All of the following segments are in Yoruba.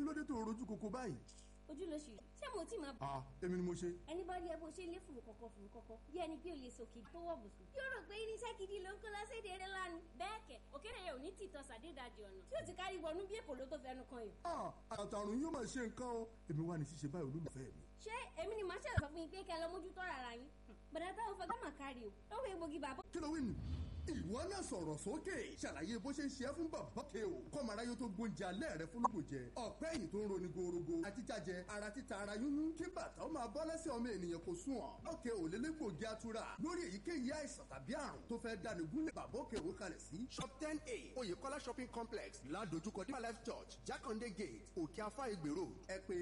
ló dé tó rojú koko báyìí. ojú ló ṣì ṣé mo tí máa. èmi ni mo ṣe. ẹni bá rí ẹ bó ṣe lé fùrùkọ̀kọ̀ bí ẹni pé o lè sòkè tó wọ̀ bùsùn. yóò rò pé irinṣẹ́ gidi ló ń kó lọ séde eré lánàá. bẹ́ẹ̀ kẹ̀ òkèrè yẹn ò ní tìtọ́ sàdédàjì ọ̀nà tí ó ti kárí wọnú bí èkó ló tó fẹnu kan yìí. àtàrùn yóò máa ṣe nǹkan o èmi wà ní ṣíṣe báyìí olólùfẹ́ mi. ṣé èmi ni màá ṣẹlẹ̀ sọ fún yín pé kẹ́ ẹ lọ mójútó rárá yín. bàdà táwọn fẹ́ gámà kárí o lọ́wọ́ egbògi bàbá. kí ló wí nù. ìwọ náà sọ̀rọ̀ sókè ṣàlàyé bó ṣe ń ṣe é fún bàbá ke o kọ́mọ aráyé tó gbóúnjẹ alẹ́ rẹ fún lóko jẹ ọ̀pẹ́ ẹ̀yìn tó ń roni gorogo àti jájẹ ara títa ara yúnyún kí bàtà ó máa bọ́ lẹ́sẹ̀ ọmọ ènìyàn kò sùn ọ́ ọ̀kẹ́ ò lélẹ́gbògi atura lórí èyíkéyìí àìsàn tàbí àrùn tó fẹ́ dáni gúnlẹ̀ bàbá òkè òwò kalẹ̀ sí shop 10A Oyèkọ́lá shopping complex ládojúkọ Deeper Life Church Jakande Gate Òkè Afá Ìgbèrò ẹ pè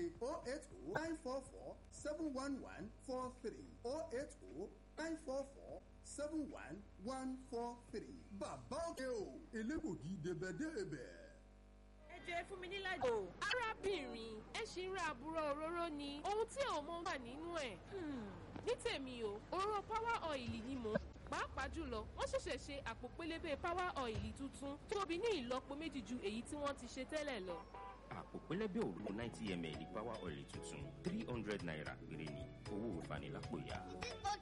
080-944-71143 080-944-71143 bàbá òkè o elégbògi débẹ̀débẹ̀. ẹ jẹ́ fún mi níláàjì. arábìnrin ẹ ṣì ń ra àbúrò òróró ni ohun tí àwọn ọmọ wà nínú ẹ̀. ní tèmi o òróró power oil ni mò ń pàápàá jùlọ wọ́n ṣẹ̀ṣẹ̀ ṣe àpò pélébé power oil tuntun tóbi ní ìlọ́po méjì ju èyí tí wọ́n ti ṣe tẹ́lẹ̀ lọ. àpò pélébé òróró 90 ml power oil tuntun 300 naira péré ni owó ìfanilápò yá. ó